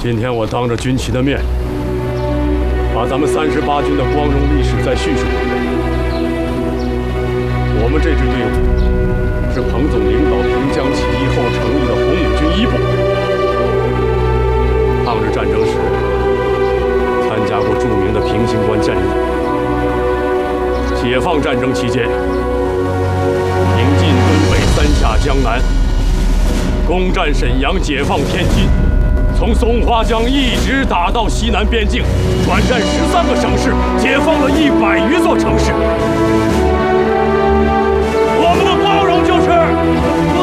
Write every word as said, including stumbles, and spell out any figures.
今天我当着军旗的面，把咱们三十八军的光荣历史再叙述一遍。我们这支队伍是彭总领导平江起义后成立的红五军一部。抗日战争时参加过著名的平型关战役。解放战争期间，平进东北三下江南，攻占沈阳，解放天津。 从松花江一直打到西南边境，转战十三个省市，解放了一百余座城市。